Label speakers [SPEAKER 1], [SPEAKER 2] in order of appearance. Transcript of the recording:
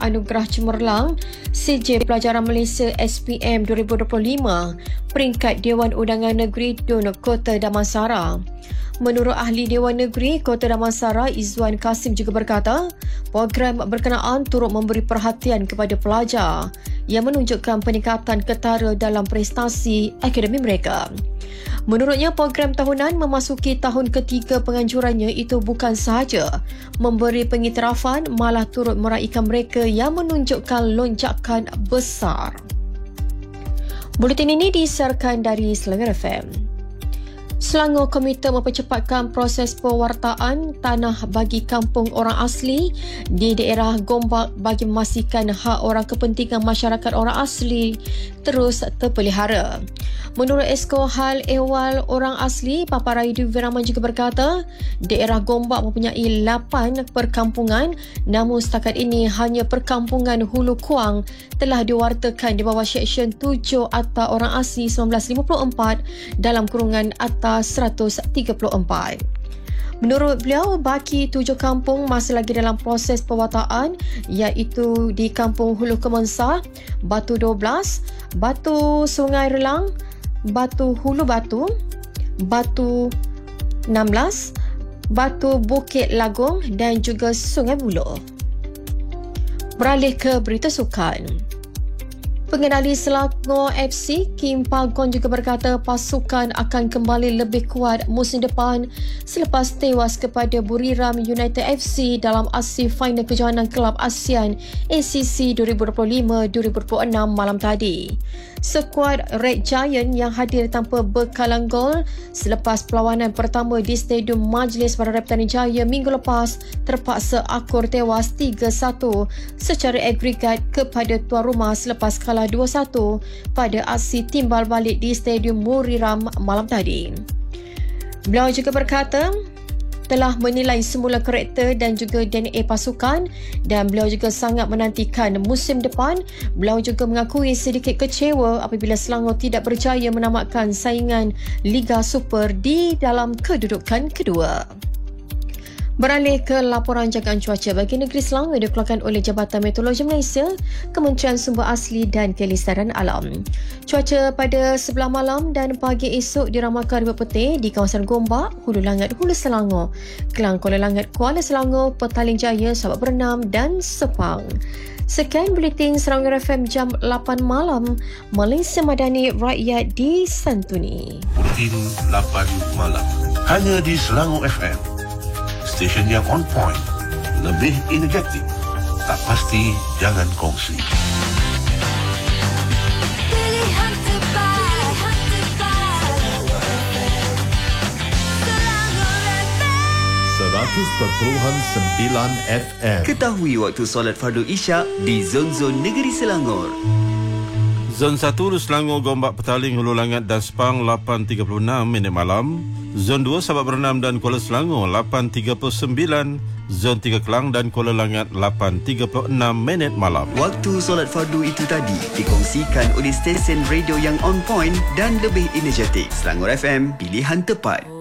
[SPEAKER 1] Anugerah Cemerlang CJ Pelajaran Malaysia SPM 2025 peringkat Dewan Undangan Negeri Dun Kota Damansara. Menurut ahli Dewan Negeri Kota Damansara Izzuan Kasim juga berkata, program berkenaan turut memberi perhatian kepada pelajar yang menunjukkan peningkatan ketara dalam prestasi akademik mereka. Menurutnya, program tahunan memasuki tahun ketiga penganjurannya itu bukan sahaja memberi pengiktirafan, malah turut meraikan mereka yang menunjukkan lonjakan besar. Buletin ini disiarkan dari Selangor FM. Selangor Komite mempercepatkan proses pewartaan tanah bagi kampung orang asli di daerah Gombak bagi memastikan hak orang kepentingan masyarakat orang asli terus terpelihara. Menurut Esko Hal Ehwal Orang Asli, Papa Raidu Viraman juga berkata, daerah Gombak mempunyai 8 perkampungan, namun setakat ini hanya perkampungan Hulu Kuang telah diwartakan di bawah Seksyen 7 Akta Orang Asli 1954 dalam kurungan Akta 134. Menurut beliau, baki 7 kampung masih lagi dalam proses pewartaan, iaitu di Kampung Hulu Kemensa, Batu 12, Batu Sungai Relang, Batu Hulu Batu, Batu 16, Batu Bukit Lagong dan juga Sungai Buloh. Beralih ke berita sukan. Pengendali Selangor FC, Kim Pagon juga berkata pasukan akan kembali lebih kuat musim depan selepas tewas kepada Buriram United FC dalam aksi final kejohanan Kelab ASEAN ACC 2025-2026 malam tadi. Skuad Red Giant yang hadir tanpa bekalan gol selepas perlawanan pertama di Stadium Majlis Bandar Petani Jaya minggu lepas terpaksa akur tewas 3-1 secara agregat kepada tuan rumah selepas kalah 2-1 pada aksi timbal balik di Stadium Buriram malam tadi. Beliau juga berkata telah menilai semula karakter dan juga DNA pasukan dan beliau juga sangat menantikan musim depan. Beliau juga mengakui sedikit kecewa apabila Selangor tidak berjaya menamatkan saingan Liga Super di dalam kedudukan kedua. Beralih ke laporan jagaan cuaca bagi negeri Selangor dikeluarkan oleh Jabatan Meteorologi Malaysia, Kementerian Sumber Asli dan Kelestarian Alam. Cuaca pada sebelah malam dan pagi esok diramalkan berpetih di kawasan Gombak, Hulu Langat, Hulu Selangor, Kelang Kuala Langat, Kuala Selangor, Petaling Jaya, Sabak Bernam dan Sepang. Sekian Buletin Selangor FM jam 8 malam. Malaysia Madani, rakyat disantuni.
[SPEAKER 2] Buletin 8 malam. Hanya di Selangor FM. Stesen yang on point, lebih energetik, tak pasti jangan kongsi.
[SPEAKER 3] Pilihan tepat, Selangor FM.
[SPEAKER 4] 100.9 FM.
[SPEAKER 5] Ketahui waktu solat fardu Isyak di zon-zon negeri Selangor.
[SPEAKER 6] Zon 1 Selangor, Gombak, Petaling, Hulu Langat dan Sepang 8.36 minit malam. Zon 2 Sabak Bernam dan Kuala Selangor 8.39. Zon 3 Kelang dan Kuala Langat 8.36 minit malam.
[SPEAKER 5] Waktu solat fardu itu tadi dikongsikan oleh stesen radio yang on point dan lebih energetik. Selangor FM, pilihan tepat.